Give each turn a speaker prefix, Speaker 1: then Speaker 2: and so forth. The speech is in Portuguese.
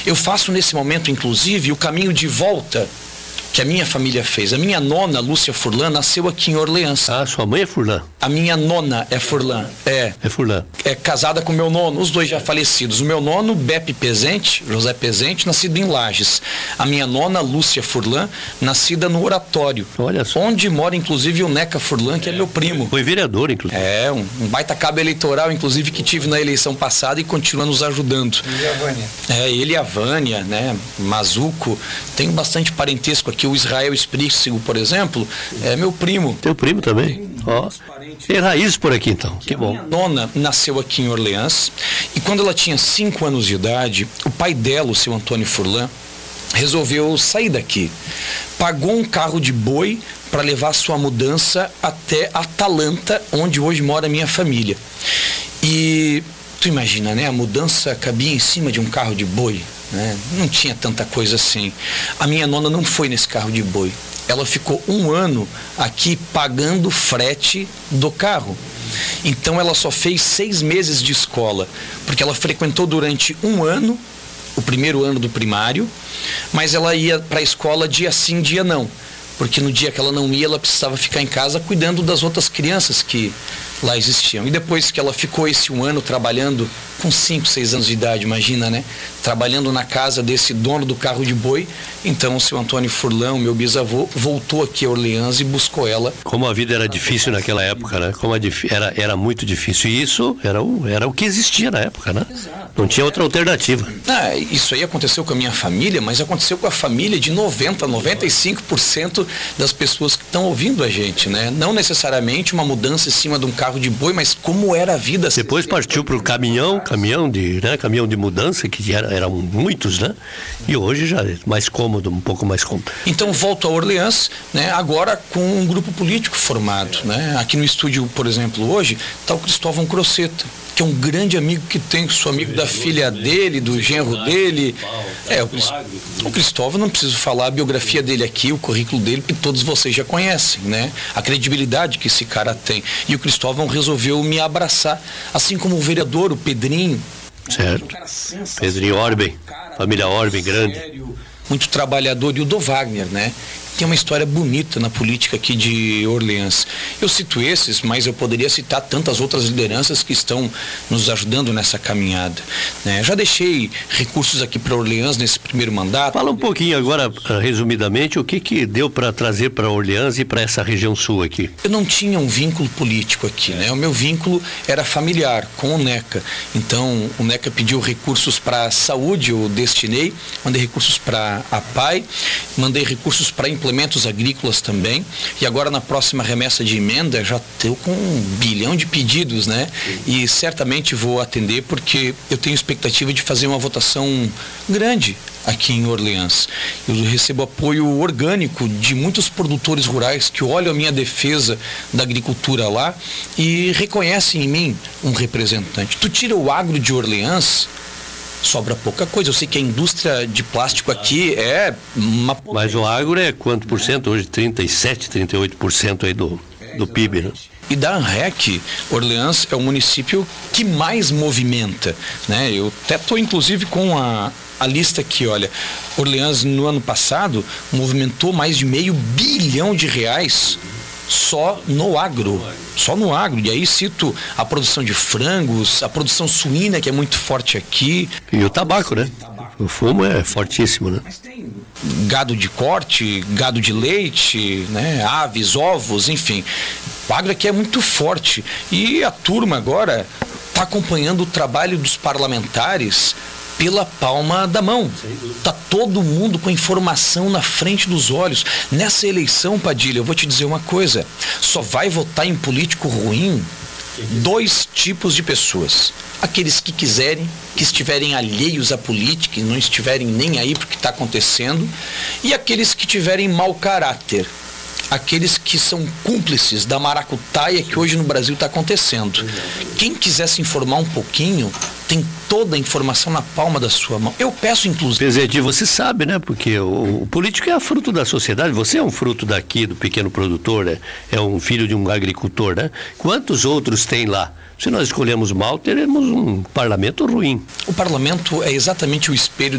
Speaker 1: Eu faço nesse momento, inclusive, o caminho de volta que a minha família fez. A minha nona, Lúcia Furlan, nasceu aqui em Orleans.
Speaker 2: Ah, sua mãe é Furlan?
Speaker 1: A minha nona é Furlan. É
Speaker 2: Furlan.
Speaker 1: É casada com o meu nono, os dois já falecidos. O meu nono, Beppe Pezente, José Pezente, nascido em Lages. A minha nona, Lúcia Furlan, nascida no Oratório.
Speaker 2: Olha só.
Speaker 1: Onde mora, inclusive, o Neca Furlan, que é meu primo.
Speaker 2: Foi vereador, inclusive.
Speaker 1: É, um baita cabo eleitoral, inclusive, que tive na eleição passada e continua nos ajudando.
Speaker 3: E a Vânia?
Speaker 1: Ele e a Vânia, né? Mazuco. Tenho bastante parentesco aqui. O Israel Esprícigo, por exemplo, é meu primo.
Speaker 2: Teu primo também? Ó. Tem raízes por aqui, então. Que bom.
Speaker 1: Minha nona nasceu aqui em Orleans e quando ela tinha 5 anos de idade, o pai dela, o seu Antônio Furlan, resolveu sair daqui. Pagou um carro de boi para levar sua mudança até Atalanta, onde hoje mora a minha família. E tu imagina, né? A mudança cabia em cima de um carro de boi, né? Não tinha tanta coisa assim. A minha nona não foi nesse carro de boi. Ela ficou 1 ano aqui pagando frete do carro. Então ela só fez 6 meses de escola, porque ela frequentou durante 1 ano, o primeiro ano do primário, mas ela ia para a escola dia sim, dia não. Porque no dia que ela não ia, ela precisava ficar em casa cuidando das outras crianças que lá existiam. E depois que ela ficou esse 1 ano trabalhando, com 5, 6 anos de idade, imagina, né? Trabalhando na casa desse dono do carro de boi, então o seu Antônio Furlan, meu bisavô, voltou aqui a Orleans e buscou ela.
Speaker 2: Como a vida era difícil naquela época, né? Como era muito difícil. E isso era o que existia na época, né? Não tinha outra alternativa.
Speaker 1: Isso aí aconteceu com a minha família, mas aconteceu com a família de 95% das pessoas que estão ouvindo a gente, né? Não necessariamente uma mudança em cima de um carro de boi, mas como era a vida. Depois
Speaker 2: partiu para o caminhão de mudança, que eram muitos, né? E hoje já é mais cômodo, um pouco mais cômodo.
Speaker 1: Então volto a Orleans, né? Agora com um grupo político formado, né? Aqui no estúdio, por exemplo, hoje está o Cristóvão Crocetta, que é um grande amigo que tem, sou amigo da filha dele, do genro dele. O Cristóvão, não preciso falar a biografia dele aqui, o currículo dele, que todos vocês já conhecem, né? A credibilidade que esse cara tem. E o Cristóvão resolveu me abraçar, assim como o vereador, o Pedrinho.
Speaker 2: Certo. Pedrinho Orben, família Orben, grande.
Speaker 1: Muito trabalhador. E o do Wagner, né? Tem uma história bonita na política aqui de Orleans. Eu cito esses, mas eu poderia citar tantas outras lideranças que estão nos ajudando nessa caminhada, né? Já deixei recursos aqui para Orleans nesse primeiro mandato.
Speaker 2: Fala um pouquinho agora, resumidamente, o que deu para trazer para Orleans e para essa região sul aqui?
Speaker 1: Eu não tinha um vínculo político aqui, né? O meu vínculo era familiar, com o NECA. Então, o NECA pediu recursos para a saúde, eu destinei, mandei recursos para a PAI, mandei recursos para implementos agrícolas também, e agora na próxima remessa de emenda já estou com 1 bilhão de pedidos, né? E certamente vou atender, porque eu tenho expectativa de fazer uma votação grande aqui em Orleans. Eu recebo apoio orgânico de muitos produtores rurais que olham a minha defesa da agricultura lá e reconhecem em mim um representante. Tu tira o agro de Orleans, sobra pouca coisa. Eu sei que a indústria de plástico aqui é uma...
Speaker 2: Mas o agro é quanto por cento? Hoje 37%, 38% aí do PIB, né?
Speaker 1: E da ANREC, Orleans é o município que mais movimenta, né? Eu até estou inclusive com a lista aqui, olha. Orleans no ano passado movimentou mais de R$500 bilhão só no agro. E aí cito a produção de frangos, a produção suína, que é muito forte aqui.
Speaker 2: E o tabaco, né? O fumo é fortíssimo, né?
Speaker 1: Mas tem gado de corte, gado de leite, né? Aves, ovos, enfim. O agro aqui é muito forte. E a turma agora está acompanhando o trabalho dos parlamentares pela palma da mão. Está todo mundo com informação na frente dos olhos. Nessa eleição, Padilha, eu vou te dizer uma coisa: só vai votar em político ruim 2 tipos de pessoas. Aqueles que quiserem, que estiverem alheios à política e não estiverem nem aí para o que está acontecendo, e aqueles que tiverem mau caráter. Aqueles que são cúmplices da maracutaia que hoje no Brasil está acontecendo. Quem quiser se informar um pouquinho, tem toda a informação na palma da sua mão. Eu peço, inclusive...
Speaker 2: Pezete, você sabe, né? Porque o político é fruto da sociedade. Você é um fruto daqui, do pequeno produtor, né? É um filho de um agricultor, né? Quantos outros tem lá? Se nós escolhemos mal, teremos um parlamento ruim.
Speaker 1: O parlamento é exatamente o espelho